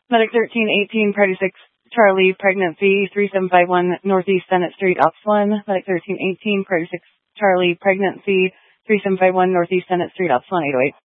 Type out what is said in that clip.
Medic 1318, Party 6, Charlie, pregnancy, 3751 Northeast Senate Street, Upsilon. Medic 1318, Party 6, Charlie, pregnancy, 3751 Northeast Senate Street, Upsilon 808.